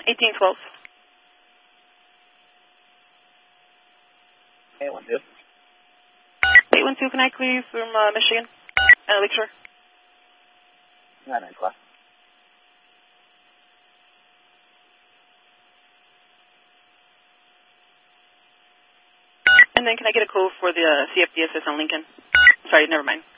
1812. Okay, 1-2. 812, can I clear you from Michigan? Lakeshore? 9-12. And then can I get a code for the CFDSS on Lincoln? Sorry, never mind.